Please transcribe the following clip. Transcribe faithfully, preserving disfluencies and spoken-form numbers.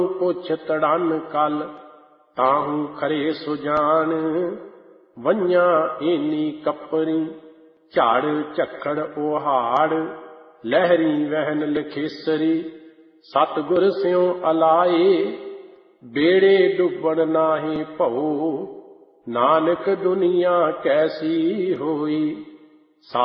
ਪੁੱਛ ਤੜਨ ਕਲ ਤਾਹੂ ਖਰੇ ਸੁਜਾਨ। ਵੰਝਾਂ ਏਨੀ ਕਪਰੀ ਝਾੜ ਝੱਖੜ ਉਹਾੜ ਲਹਿਰੀ ਵਹਿਨ ਲਖੇਸਰੀ। ਸਤਿਗੁਰ ਸਿਉ ਅਲਾਏ ਬੇੜੇ ਡੁੱਬਣ ਨਾਹੀ ਭਉ ਨਾਨਕ ਦੁਨੀਆ ਕੈਸੀ ਹੋਈ।